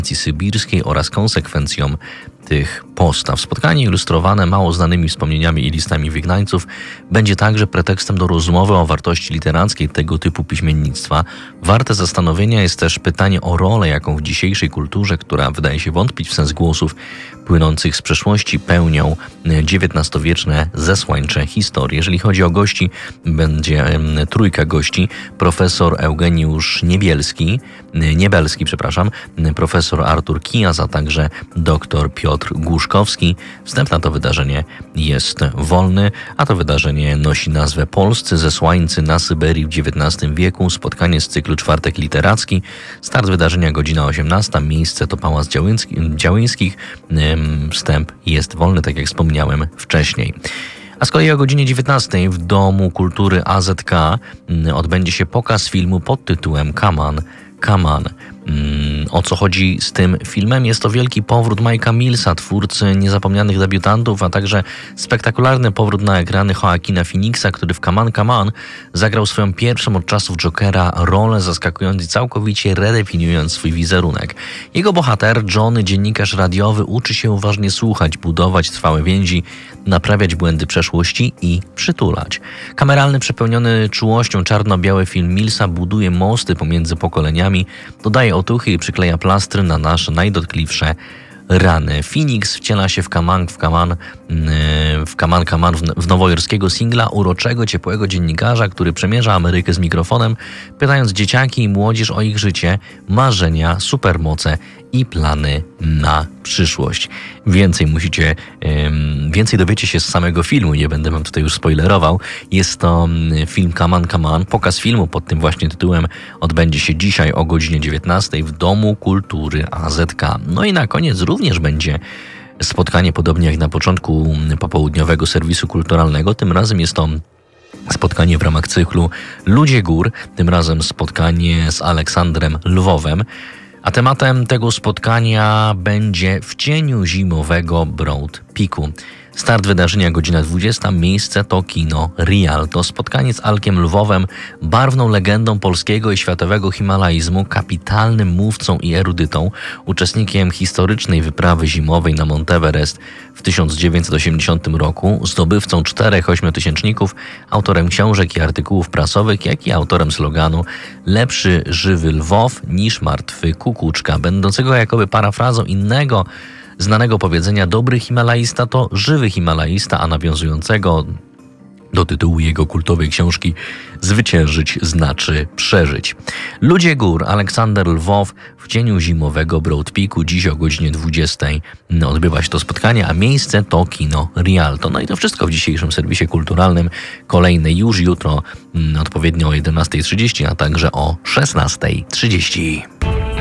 sybirskiej oraz konsekwencją tych postaw. Spotkanie ilustrowane mało znanymi wspomnieniami i listami wygnańców będzie także pretekstem do rozmowy o wartości literackiej tego typu piśmiennictwa. Warte zastanowienia jest też pytanie o rolę, jaką w dzisiejszej kulturze, która wydaje się wątpić w sens głosów płynących z przeszłości, pełnią XIX-wieczne zesłańcze historie. Jeżeli chodzi o gości, będzie trójka gości: profesor Eugeniusz Niebelski, profesor Artur Kijas, a także dr Piotr Głuszkowski. Wstęp na to wydarzenie jest wolny, a to wydarzenie nosi nazwę Polscy zesłańcy na Syberii w XIX wieku. Spotkanie z cyklu Czwartek Literacki. Start wydarzenia godzina 18, miejsce to Pałac Działyńskich. Wstęp jest wolny, tak jak wspomniałem wcześniej. A z kolei o godzinie 19 w Domu Kultury AZK odbędzie się pokaz filmu pod tytułem Come On. O co chodzi z tym filmem? Jest to wielki powrót Mike'a Millsa, twórcy Niezapomnianych debiutantów, a także spektakularny powrót na ekrany Joaquina Phoenixa, który w Come On zagrał swoją pierwszą od czasów Jokera rolę, zaskakując i całkowicie redefiniując swój wizerunek. Jego bohater, Johnny, dziennikarz radiowy, uczy się uważnie słuchać, budować trwałe więzi, naprawiać błędy przeszłości i przytulać. Kameralny, przepełniony czułością czarno-biały film Millsa buduje mosty pomiędzy pokoleniami, dodaje otuchy i przykleja plastry na nasze najdotkliwsze rany. Phoenix wciela się w nowojorskiego singla uroczego, ciepłego dziennikarza, który przemierza Amerykę z mikrofonem, pytając dzieciaki i młodzież o ich życie, marzenia, supermoce i plany na przyszłość. Więcej dowiecie się z samego filmu, nie będę wam tutaj już spoilerował. Jest to film Come On. Pokaz filmu pod tym właśnie tytułem odbędzie się dzisiaj o godzinie 19 w Domu Kultury AZK. No i na koniec również będzie spotkanie, podobnie jak na początku popołudniowego serwisu kulturalnego. Tym razem jest to spotkanie w ramach cyklu Ludzie Gór, tym razem spotkanie z Aleksandrem Lwowem. A tematem tego spotkania będzie W cieniu zimowego Broad Peaku. Start wydarzenia godzina 20, miejsce to kino Rialto. Spotkanie z Alkiem Lwowem, barwną legendą polskiego i światowego himalaizmu, kapitalnym mówcą i erudytą, uczestnikiem historycznej wyprawy zimowej na Monteverest w 1980 roku, zdobywcą 4 ośmiotysięczników, autorem książek i artykułów prasowych, jak i autorem sloganu "Lepszy żywy Lwow niż martwy kukuczka", będącego jakoby parafrazą innego znanego powiedzenia "dobry himalaista to żywy himalaista", a nawiązującego do tytułu jego kultowej książki "Zwyciężyć znaczy przeżyć". Ludzie Gór, Aleksander Lwow, w cieniu zimowego Broad Peaku. Dziś o godzinie 20 odbywa się to spotkanie, a miejsce to kino Rialto. No i to wszystko w dzisiejszym serwisie kulturalnym. Kolejny już jutro, odpowiednio o 11:30, a także o 16:30.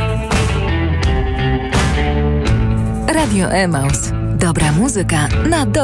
Radio Emaus. Dobra muzyka na